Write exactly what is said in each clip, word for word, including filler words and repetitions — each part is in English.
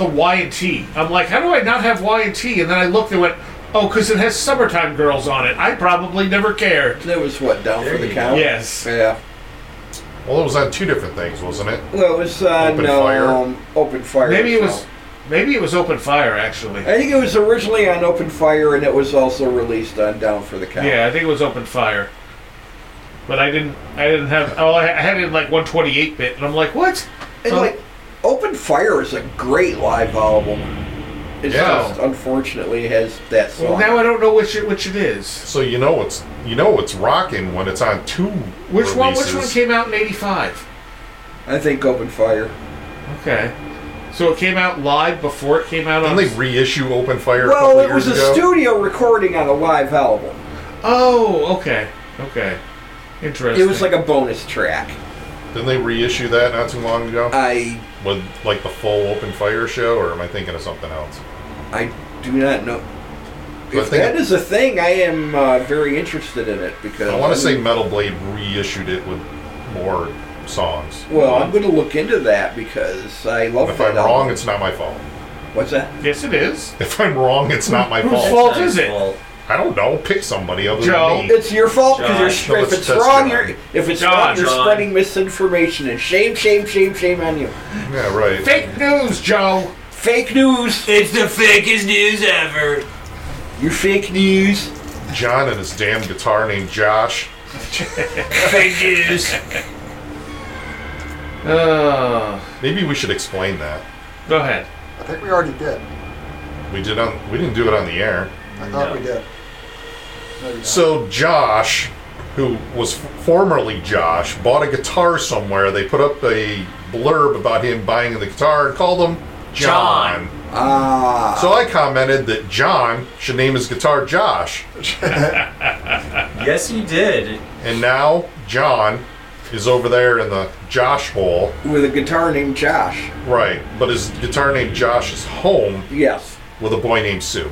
the Y and T. I'm like, how do I not have Y and T? And then I looked and went, oh, because it has Summertime Girls on it. I probably never cared. That was what, Down There for the you Count? go. Yes. Yeah. Well, it was on two different things, wasn't it? Well, it was on Open Fire? Um, Open Fire. Maybe it so. was, maybe it was Open Fire actually. I think it was originally on Open Fire, and it was also released on Down for the Count. Yeah, I think it was Open Fire. But I didn't, I didn't have. Oh, I had it in like one twenty-eight bit, and I'm like, what? And Oh. like, Open Fire is a great live album. It Yeah. just unfortunately has that song. Well, now I don't know which it, which it is. So you know it's you know it's rocking when it's on two Which releases. one? Which one came out in eighty-five? I think Open Fire. Okay, so it came out live before it came out on. Didn't they reissue Open Fire a Well, couple it years was a ago? studio recording on a live album. Oh, okay, okay, interesting. It was like a bonus track. Didn't they reissue that not too long ago? I With like the full Open Fire show, or am I thinking of something else? I do not know. I If think that it- is a thing, I am uh, very interested in it because I want to say I'm- Metal Blade reissued it with more songs. Well, I'm going to look into that because I love If that I'm album. wrong, it's not my fault. What's that? Yes, it is. If I'm wrong, it's not my Whose fault. fault That's is not it? his fault. I don't know. Pick somebody other Joe, than me. It's your fault because you're Josh, sp- if let's it's test wrong, John. you're if it's John, wrong, you're John. spreading misinformation and shame, shame, shame, shame on you. Yeah, right. Fake news, Joe. Fake news. It's the fakest news ever. You fake news. John and his damn guitar named Josh. Fake news. Uh, Maybe we should explain that. go ahead. I think we already did. We did on. We didn't do it on the air. I thought No. we did. Maybe not. So Josh, who was formerly Josh, bought a guitar somewhere. They put up a blurb about him buying the guitar and called him John. John. Ah. So I commented that John should name his guitar Josh. Yes, he did. And now John is over there in the Josh hole. With a guitar named Josh. Right. But his guitar named Josh is home Yes. with a boy named Sue.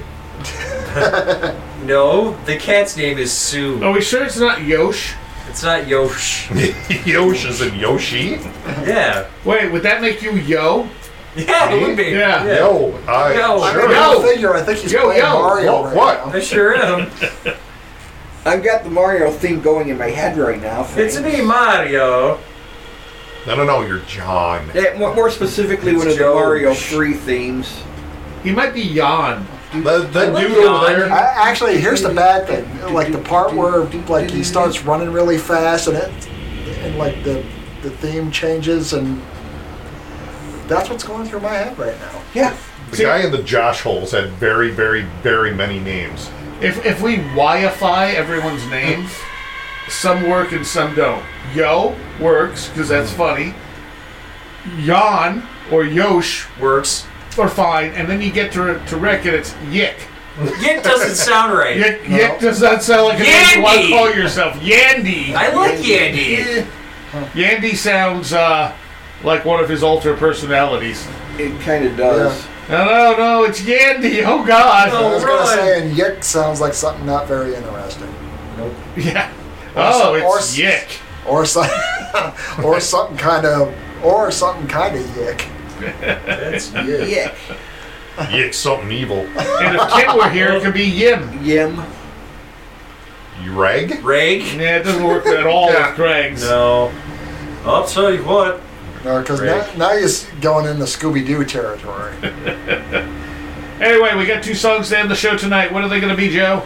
No, the cat's name is Sue. Are we sure it's not Yosh? It's not Yosh. Yosh is in Yoshi. Yeah. Wait, would that make you Yo? Yeah, it would be. Yeah. Yo, I Yo, I sure. mean, Yo. go figure. I think he's Yo, playing yo. Mario What- right what? now. I sure am. I've got the Mario theme going in my head right now. It's thanks. me, Mario. No, no, no, you're John. Yeah, more more specifically, It's one of the Joe. Mario three themes. He might be Jan. That, that I dude love over John. there. I, actually, here's the bad thing. Like the part where like he starts running really fast and it and like the the theme changes and that's what's going through my head right now. Yeah. The See- guy in the Josh holes had very, very, very many names. If if we Y-ify everyone's names, some work and some don't. Yo works because that's funny. Jan or Yosh Works. are fine, and then you get to to Rick and it's Yick. It doesn't sound right. Yick, No. Yick does not sound like a name you want to Yandy. call yourself. Yandy. I like Yandy. Eh. Yandy sounds uh, like one of his alter personalities. It kind of does. No, no, no, it's Yandy. Oh God. Oh. I was gonna right. say, and Yick sounds like something not very interesting, Yeah. Or Oh, some- or it's s- Yick. or some, or something kind of, or something kind of Yick. That's weird. Yeah. Yick, something evil. And if Kim were here, it could be Yim. Yim. You rag? Rag? Yeah, it doesn't work at all Yeah. with Greg's. No. I'll tell you what. No, because now, Rick. now you're s- going into Scooby Doo territory. Anyway, we got two songs to end the show tonight. What are they going to be, Joe?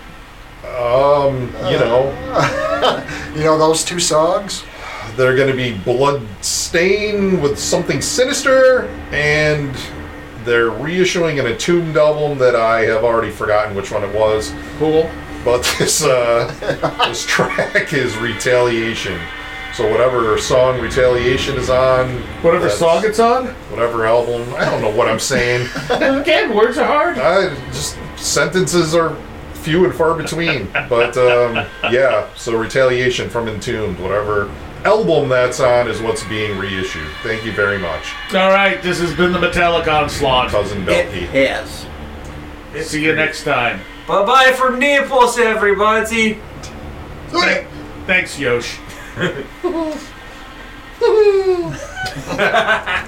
Um, you know, You know those two songs? they're going to be Bloodstain with something sinister, and they're reissuing an Entombed album that I have already forgotten which one it was. Cool. But this uh, this track is Retaliation. So whatever song Retaliation is on, Whatever that's- song it's on? whatever album, I don't know what I'm saying. Again, words are hard. I just sentences are few and far between. But um, yeah, so Retaliation from Entombed, whatever album that's on is what's being reissued. Thank you very much, All right, this has been the Metallic Onslaught. cousin It Belky. has. See you next time. Bye bye from Naples, everybody. Thank- Thanks, Yosh.